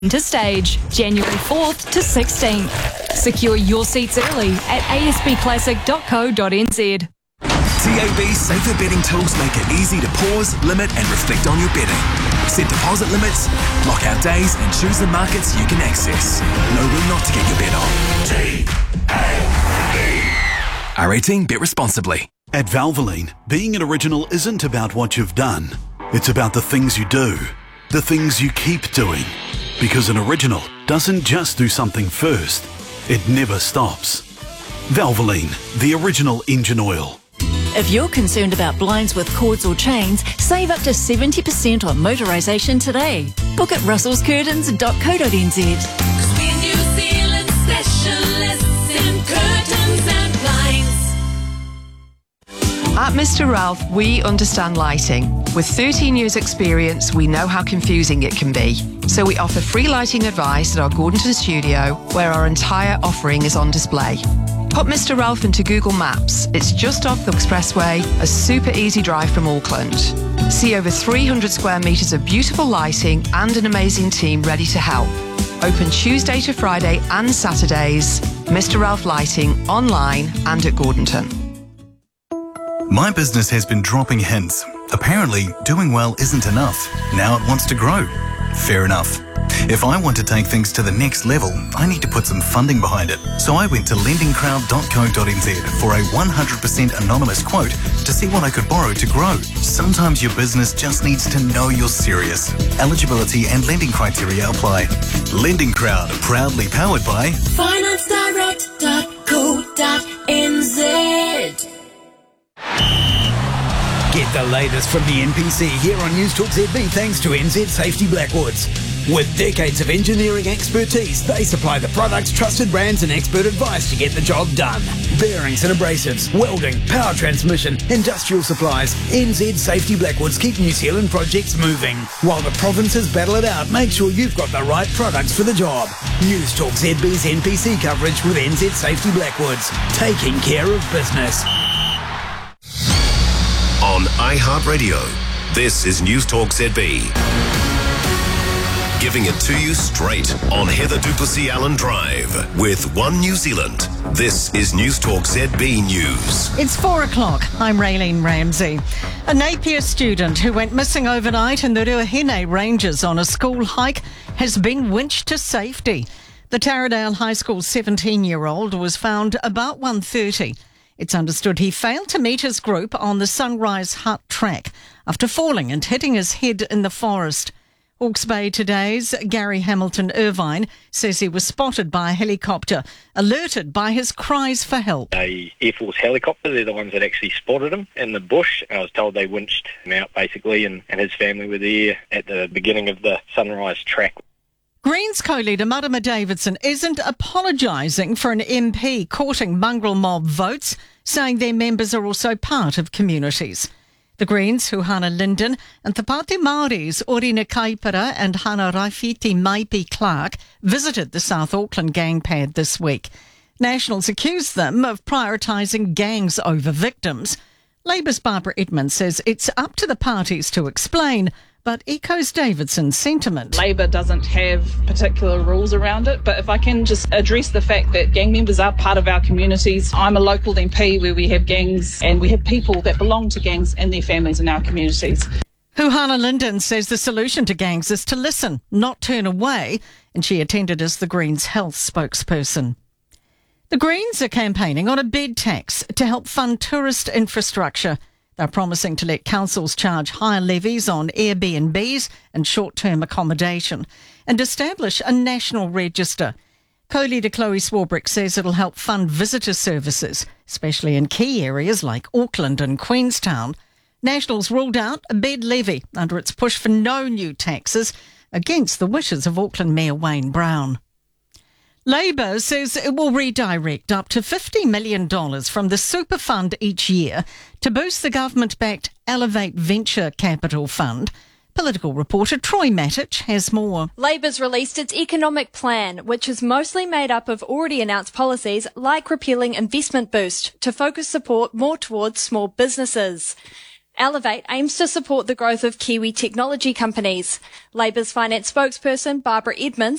to stage, January 4th to 16th. Secure your seats early at asbclassic.co.nz. TAB safer betting tools make it easy to pause, limit and reflect on your betting. Set deposit limits, lock out days and choose the markets you can access. Know when not to get your bet on. TAB. R18, bet responsibly. At Valvoline, being an original isn't about what you've done. It's about the things you do, the things you keep doing. Because an original doesn't just do something first, it never stops. Valvoline, the original engine oil. If you're concerned about blinds with cords or chains, save up to 70% on motorisation today. Book at russellscurtains.co.nz. We're New Zealand specialists in curtains and blinds. At Mr. Ralph, we understand lighting. With 13 years' experience, we know how confusing it can be. So we offer free lighting advice at our Gordonton studio, where our entire offering is on display. Put Mr. Ralph into Google Maps. It's just off the expressway, a super easy drive from Auckland. See over 300 square metres of beautiful lighting and an amazing team ready to help. Open Tuesday to Friday and Saturdays. Mr. Ralph Lighting, online and at Gordonton. My business has been dropping hints. Apparently, doing well isn't enough. Now it wants to grow. Fair enough. If I want to take things to the next level, I need to put some funding behind it. So I went to lendingcrowd.co.nz for a 100% anonymous quote to see what I could borrow to grow. Sometimes your business just needs to know you're serious. Eligibility and lending criteria apply. Lending Crowd, proudly powered by FinanceDirect.co.nz. Get the latest from the NPC here on News Talk ZB thanks to NZ Safety Blackwoods. With decades of engineering expertise, they supply the products, trusted brands and expert advice to get the job done. Bearings and abrasives, welding, power transmission, industrial supplies. NZ Safety Blackwoods keep New Zealand projects moving. While the provinces battle it out, make sure you've got the right products for the job. News Talk ZB's NPC coverage with NZ Safety Blackwoods. Taking care of business. On iHeartRadio, this is News Talk ZB. Giving it to you straight on Heather Duplessis Allen Drive with One New Zealand. This is News Talk ZB News. It's 4 o'clock. I'm Raylene Ramsey. A Napier student who went missing overnight in the Ruahine Ranges on a school hike has been winched to safety. The Taradale High School 17-year-old was found about 1:30. It's understood he failed to meet his group on the Sunrise Hut track after falling and hitting his head in the forest. Hawke's Bay Today's Gary Hamilton Irvine says he was spotted by a helicopter, alerted by his cries for help. A Air Force helicopter, they're the ones that actually spotted him in the bush. I was told they winched him out basically and his family were there at the beginning of the Sunrise track. Greens co-leader Marama Davidson isn't apologising for an MP courting mongrel mob votes, saying their members are also part of communities. The Greens, Huhana Linden, and Te Pāti Māori's Orina Kaipara and Hana Raifiti Maipi Clark visited the South Auckland gang pad this week. Nationals accused them of prioritising gangs over victims. Labour's Barbara Edmonds says it's up to the parties to explain, but echoes Davidson's sentiment. Labour doesn't have particular rules around it, but if I can just address the fact that gang members are part of our communities. I'm a local MP where we have gangs and we have people that belong to gangs and their families in our communities. Huhana Linden says the solution to gangs is to listen, not turn away, and she attended as the Greens health spokesperson. The Greens are campaigning on a bed tax to help fund tourist infrastructure. They're promising to let councils charge higher levies on Airbnbs and short-term accommodation and establish a national register. Co-leader Chloe Swarbrick says it'll help fund visitor services, especially in key areas like Auckland and Queenstown. Nationals ruled out a bed levy under its push for no new taxes against the wishes of Auckland Mayor Wayne Brown. Labour says it will redirect up to $50 million from the super fund each year to boost the government-backed Elevate Venture Capital Fund. Political reporter Troy Matic has more. Labour's released its economic plan, which is mostly made up of already announced policies like repealing Investment Boost to focus support more towards small businesses. Elevate aims to support the growth of Kiwi technology companies. Labor's finance spokesperson, Barbara Edmonds,